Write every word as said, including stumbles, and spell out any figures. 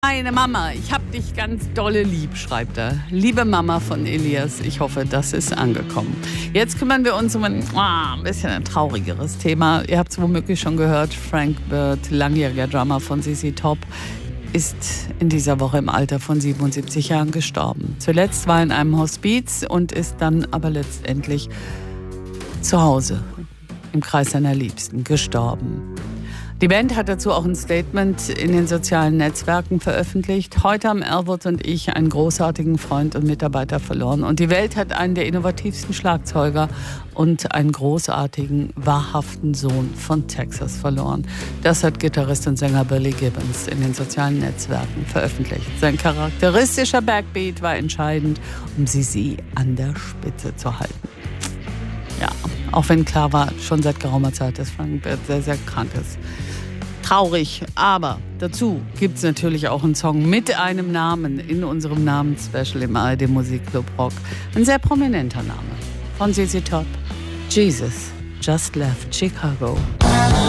Meine Mama, ich hab dich ganz dolle lieb, schreibt er. Liebe Mama von Elias, ich hoffe, das ist angekommen. Jetzt kümmern wir uns um ein, oh, ein bisschen ein traurigeres Thema. Ihr habt es womöglich schon gehört, Frank Bird, langjähriger Drummer von Z Z Top, ist in dieser Woche im Alter von siebenundsiebzig Jahren gestorben. Zuletzt war er in einem Hospiz und ist dann aber letztendlich zu Hause im Kreis seiner Liebsten gestorben. Die Band hat dazu auch ein Statement in den sozialen Netzwerken veröffentlicht. Heute haben Elwood und ich einen großartigen Freund und Mitarbeiter verloren. Und die Welt hat einen der innovativsten Schlagzeuger und einen großartigen, wahrhaften Sohn von Texas verloren. Das hat Gitarrist und Sänger Billy Gibbons in den sozialen Netzwerken veröffentlicht. Sein charakteristischer Backbeat war entscheidend, um Z Z an der Spitze zu halten. Ja, auch wenn klar war, schon seit geraumer Zeit, dass Frank Bird sehr, sehr krank ist. Traurig, aber dazu gibt es natürlich auch einen Song mit einem Namen in unserem Namensspecial im A R D Musikclub Rock. Ein sehr prominenter Name von Z Z Top. Jesus just left Chicago.